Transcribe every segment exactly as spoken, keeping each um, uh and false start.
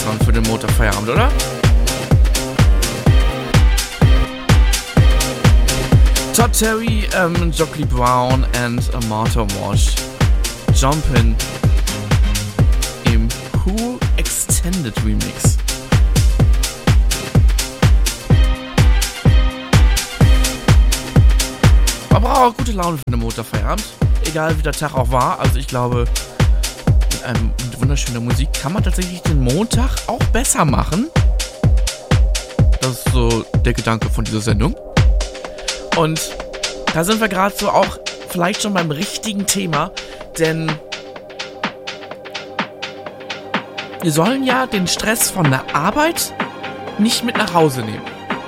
Song für den Montagfeierabend, oder? Todd Terry, ähm, Jockey Brown and Martha Wash. Jumpin' im Who Extended Remix. Man braucht auch gute Laune für den Montagfeierabend. Egal wie der Tag auch war. Also ich glaube, mit, einem, mit wunderschöner Musik kann man tatsächlich den Montag auch besser machen. Das ist so der Gedanke von dieser Sendung. Und da sind wir gerade so auch vielleicht schon beim richtigen Thema. Denn wir sollen ja den Stress von der Arbeit nicht mit nach Hause nehmen.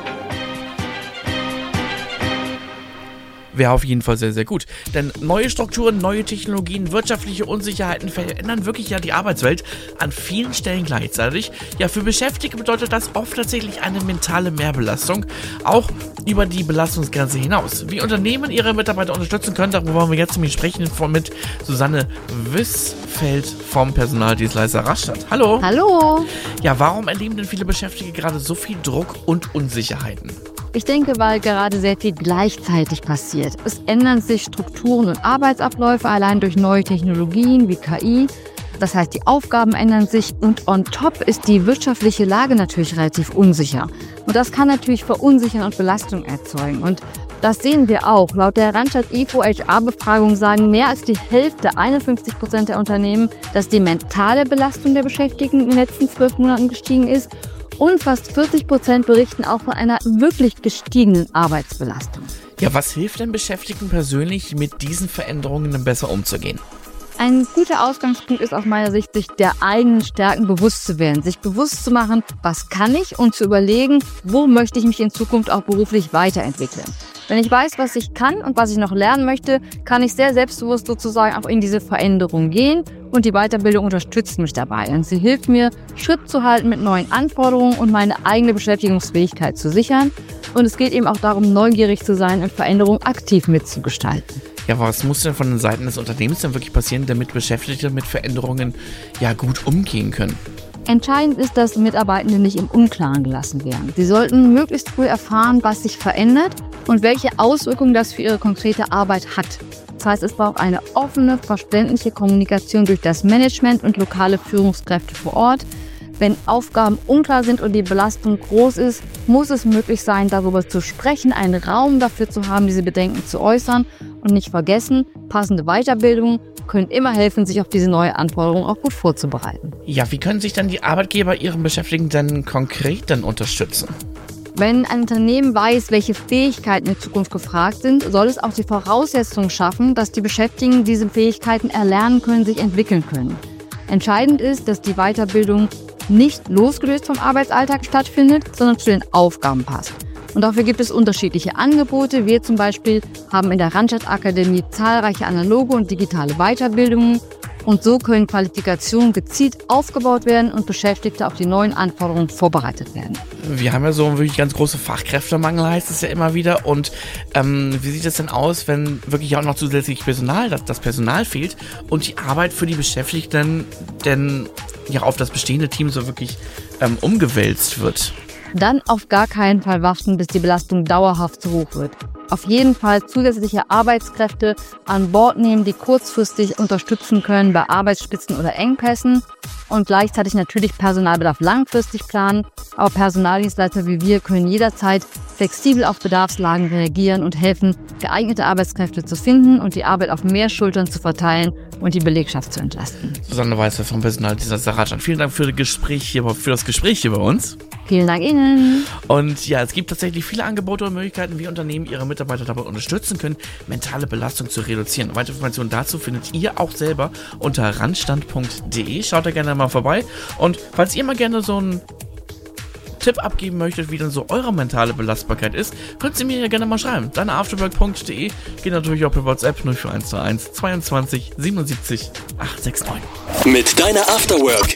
Wäre auf jeden Fall sehr, sehr gut. Denn neue Strukturen, neue Technologien, wirtschaftliche Unsicherheiten verändern wirklich ja die Arbeitswelt an vielen Stellen gleichzeitig. Ja, für Beschäftigte bedeutet das oft tatsächlich eine mentale Mehrbelastung, auch über die Belastungsgrenze hinaus. Wie Unternehmen ihre Mitarbeiter unterstützen können, darüber wollen wir jetzt nämlich sprechen mit Susanne Wissfeld vom Personaldienstleister Randstad. Hallo. Hallo. Ja, warum erleben denn viele Beschäftigte gerade so viel Druck und Unsicherheiten? Ich denke, weil gerade sehr viel gleichzeitig passiert. Es ändern sich Strukturen und Arbeitsabläufe allein durch neue Technologien wie K I. Das heißt, die Aufgaben ändern sich und on top ist die wirtschaftliche Lage natürlich relativ unsicher. Und das kann natürlich Verunsichern und Belastung erzeugen. Und das sehen wir auch. Laut der Randstad I F O H R-Befragung sagen mehr als die Hälfte, einundfünfzig Prozent der Unternehmen, dass die mentale Belastung der Beschäftigten in den letzten zwölf Monaten gestiegen ist. Und fast vierzig Prozent berichten auch von einer wirklich gestiegenen Arbeitsbelastung. Ja, was hilft denn Beschäftigten persönlich, mit diesen Veränderungen dann besser umzugehen? Ein guter Ausgangspunkt ist aus meiner Sicht, sich der eigenen Stärken bewusst zu werden, sich bewusst zu machen, was kann ich und zu überlegen, wo möchte ich mich in Zukunft auch beruflich weiterentwickeln. Wenn ich weiß, was ich kann und was ich noch lernen möchte, kann ich sehr selbstbewusst sozusagen auch in diese Veränderung gehen und die Weiterbildung unterstützt mich dabei. Und sie hilft mir, Schritt zu halten mit neuen Anforderungen und meine eigene Beschäftigungsfähigkeit zu sichern. Und es geht eben auch darum, neugierig zu sein und Veränderungen aktiv mitzugestalten. Ja, aber was muss denn von den Seiten des Unternehmens denn wirklich passieren, damit Beschäftigte mit Veränderungen ja gut umgehen können? Entscheidend ist, dass Mitarbeitende nicht im Unklaren gelassen werden. Sie sollten möglichst früh erfahren, was sich verändert und welche Auswirkungen das für ihre konkrete Arbeit hat. Das heißt, es braucht eine offene, verständliche Kommunikation durch das Management und lokale Führungskräfte vor Ort. Wenn Aufgaben unklar sind und die Belastung groß ist, muss es möglich sein, darüber zu sprechen, einen Raum dafür zu haben, diese Bedenken zu äußern und nicht vergessen, passende Weiterbildungen können immer helfen, sich auf diese neue Anforderung auch gut vorzubereiten. Ja, wie können sich dann die Arbeitgeber ihren Beschäftigten dann konkret dann unterstützen? Wenn ein Unternehmen weiß, welche Fähigkeiten in Zukunft gefragt sind, soll es auch die Voraussetzungen schaffen, dass die Beschäftigten diese Fähigkeiten erlernen können, sich entwickeln können. Entscheidend ist, dass die Weiterbildung nicht losgelöst vom Arbeitsalltag stattfindet, sondern zu den Aufgaben passt. Und dafür gibt es unterschiedliche Angebote. Wir zum Beispiel haben in der Randstad Akademie zahlreiche analoge und digitale Weiterbildungen. Und so können Qualifikationen gezielt aufgebaut werden und Beschäftigte auf die neuen Anforderungen vorbereitet werden. Wir haben ja so einen wirklich ganz großen Fachkräftemangel, heißt es ja immer wieder. Und ähm, wie sieht es denn aus, wenn wirklich auch noch zusätzlich Personal, das, das Personal fehlt und die Arbeit für die Beschäftigten denn ja auf das bestehende Team so wirklich ähm, umgewälzt wird? Dann auf gar keinen Fall warten, bis die Belastung dauerhaft zu hoch wird. Auf jeden Fall zusätzliche Arbeitskräfte an Bord nehmen, die kurzfristig unterstützen können bei Arbeitsspitzen oder Engpässen und gleichzeitig natürlich Personalbedarf langfristig planen. Aber Personaldienstleister wie wir können jederzeit flexibel auf Bedarfslagen reagieren und helfen, geeignete Arbeitskräfte zu finden und die Arbeit auf mehr Schultern zu verteilen und die Belegschaft zu entlasten. Susanne Weißer vom Personaldienstleister Randstad. Vielen Dank für das Gespräch hier, für das Gespräch hier bei uns. Vielen Dank Ihnen. Und ja, es gibt tatsächlich viele Angebote und Möglichkeiten, wie Unternehmen ihre Mitarbeiter dabei unterstützen können, mentale Belastung zu reduzieren. Weitere Informationen dazu findet ihr auch selber unter randstand punkt de. Schaut da gerne mal vorbei. Und falls ihr mal gerne so einen Tipp abgeben möchtet, wie dann so eure mentale Belastbarkeit ist, könnt ihr mir ja gerne mal schreiben. Dann afterwork punkt de. Geht natürlich auch per WhatsApp null vier eins zwei eins zweiundzwanzig siebenundsiebzig achthundertsechsundneunzig. Mit deiner Afterwork